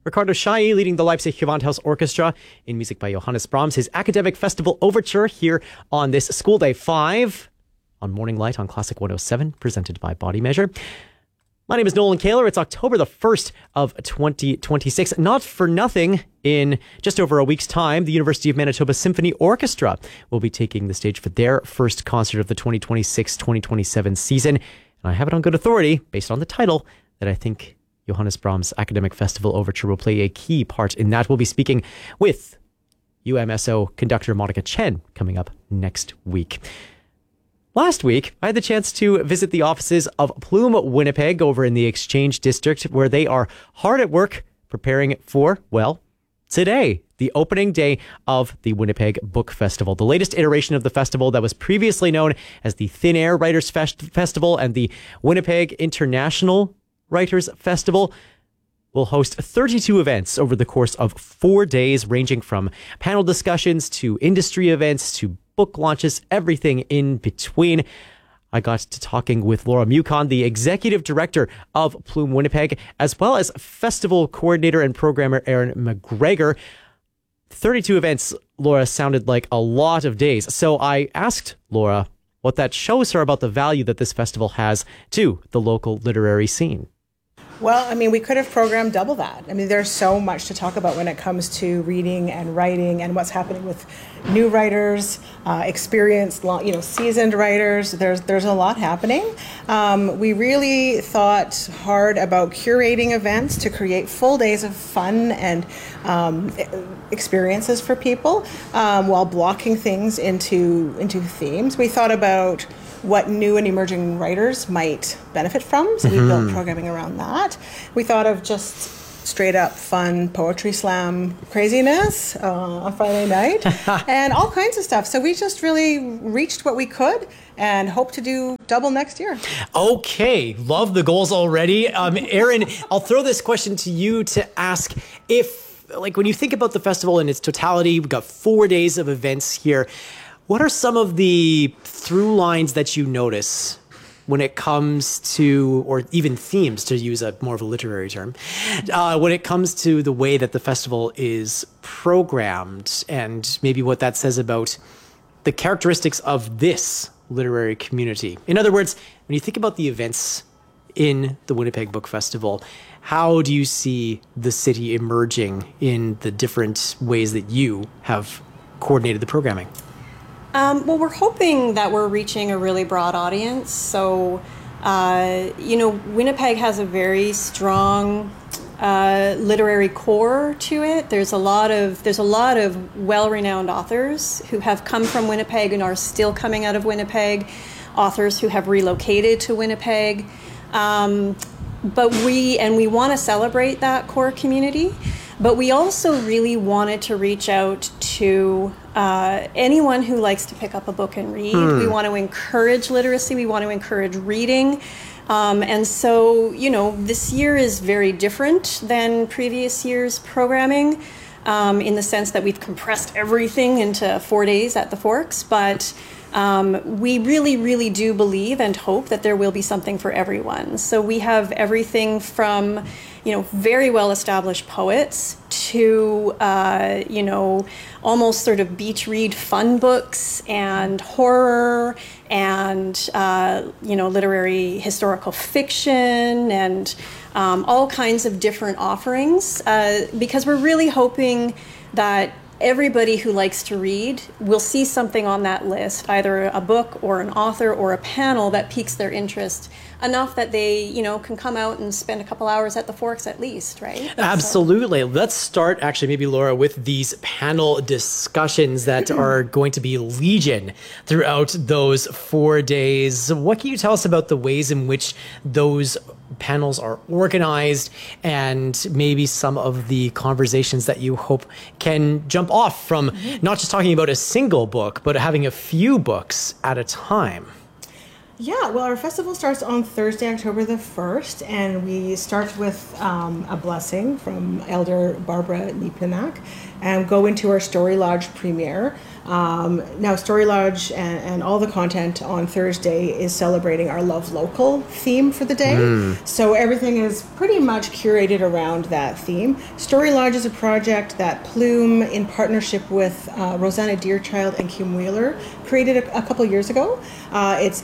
Ricardo Chailly leading the Leipzig Gewandhaus Orchestra in music by Johannes Brahms, his academic festival overture here on this School Day 5 on Morning Light on Classic 107, presented by Body Measure. My name is Nolan Kaler. It's October the 1st of 2026. Not for nothing, in just over a week's time, the University of Manitoba Symphony Orchestra will be taking the stage for their first concert of the 2026-2027 season. And I have it on good authority, based on the title, that I think Johannes Brahms' Academic Festival Overture will play a key part in that. We'll be speaking with UMSO conductor Monica Chen coming up next week. Last week, I had the chance to visit the offices of Plume Winnipeg over in the Exchange District, where they are hard at work preparing for, well, today, the opening day of the Winnipeg Book Festival, the latest iteration of the festival that was previously known as the Thin Air Writers Festival and the Winnipeg International Writers Festival. Will host 32 events over the course of 4 days, ranging from panel discussions to industry events to book launches, everything in between. I got to talking with Laura Mucon, the executive director of Plume Winnipeg, as well as festival coordinator and programmer Aaron McGregor. 32 events, Laura, sounded like a lot of days. So I asked Laura what that shows her about the value that this festival has to the local literary scene. Well, I mean, we could have programmed double that. I mean, there's so much to talk about when it comes to reading and writing and what's happening with new writers, experienced, seasoned writers. There's a lot happening. We really thought hard about curating events to create full days of fun and experiences for people while blocking things into themes. We thought about what new and emerging writers might benefit from. So we built programming around that. We thought of just straight up fun poetry slam craziness on Friday night and all kinds of stuff. So we just really reached what we could and hope to do double next year. Okay. Love the goals already. Aaron, I'll throw this question to you to ask if, when you think about the festival in its totality, we've got 4 days of events here. What are some of the through lines that you notice when it comes to, or even themes, to use a more of a literary term, when it comes to the way that the festival is programmed, and maybe what that says about the characteristics of this literary community? In other words, when you think about the events in the Winnipeg Book Festival, how do you see the city emerging in the different ways that you have coordinated the programming? Well, we're hoping that we're reaching a really broad audience. So, Winnipeg has a very strong literary core to it. There's a lot of well-renowned authors who have come from Winnipeg and are still coming out of Winnipeg. Authors who have relocated to Winnipeg. But we want to celebrate that core community. But we also really wanted to reach out to anyone who likes to pick up a book and read. We want to encourage literacy. We want to encourage reading. And so, this year is very different than previous years' programming in the sense that we've compressed everything into 4 days at the Forks. But we really, really do believe and hope that there will be something for everyone. So we have everything from, very well-established poets to, almost sort of beach read fun books and horror and, literary historical fiction and all kinds of different offerings because we're really hoping that everybody who likes to read will see something on that list, either a book or an author or a panel that piques their interest enough that they, can come out and spend a couple hours at the Forks at least, right? Absolutely. Let's start, actually, maybe, Laura, with these panel discussions that are going to be legion throughout those 4 days. What can you tell us about the ways in which those panels are organized and maybe some of the conversations that you hope can jump off from not just talking about a single book, but having a few books at a time? Yeah, well, our festival starts on Thursday, October the 1st, and we start with a blessing from Elder Barbara Nipinak and go into our Story Lodge premiere. Now, Story Lodge and all the content on Thursday is celebrating our Love Local theme for the day. So everything is pretty much curated around that theme. Story Lodge is a project that Plume, in partnership with Rosanna Deerchild and Kim Wheeler, created a couple years ago. It's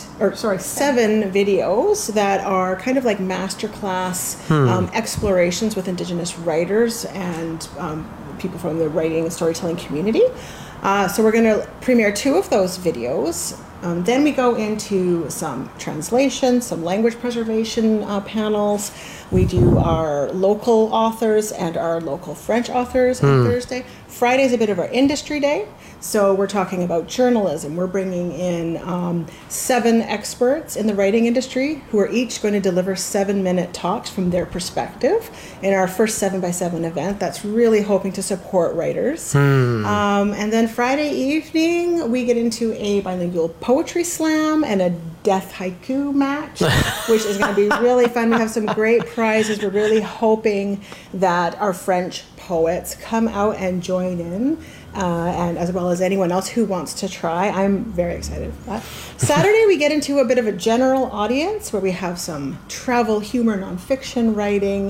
7 videos that are kind of like masterclass explorations with Indigenous writers and people from the writing and storytelling community. So we're going to premiere 2 of those videos. Then we go into some translation, some language preservation panels. We do our local authors and our local French authors on Thursday. Friday is a bit of our industry day. So we're talking about journalism. We're bringing in 7 experts in the writing industry who are each going to deliver 7-minute talks from their perspective in our first 7x7 event. That's really hoping to support writers. And then Friday evening, we get into a bilingual poetry slam and a death haiku match, which is going to be really fun. We have some great prizes. We're really hoping that our French poets come out and join in. And as well as anyone else who wants to try. I'm very excited for that. Saturday, we get into a bit of a general audience where we have some travel, humor, nonfiction writing.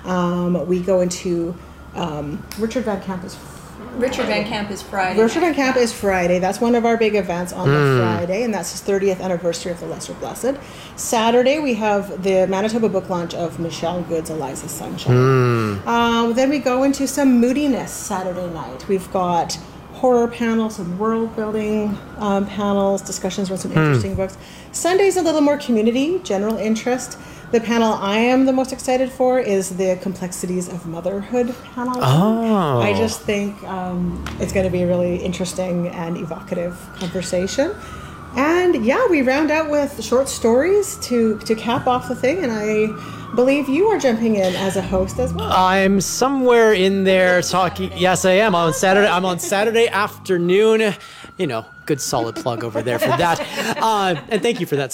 We go into Richard Van Camp is Friday. Richard Van Camp is Friday. That's one of our big events on the Friday, and that's his 30th anniversary of the Lesser Blessed. Saturday, we have the Manitoba book launch of Michelle Good's Eliza Sunshine. Then we go into some moodiness Saturday night. We've got horror panels, some world building panels, discussions around some interesting books. Sunday's a little more community, general interest. The panel I am the most excited for is the Complexities of Motherhood panel. I just think it's going to be a really interesting and evocative conversation. And yeah, we round out with short stories to cap off the thing, and I believe you are jumping in as a host as well. I'm somewhere in there talking. Yes, I am. I'm on Saturday afternoon. Good solid plug over there for that. And thank you for that,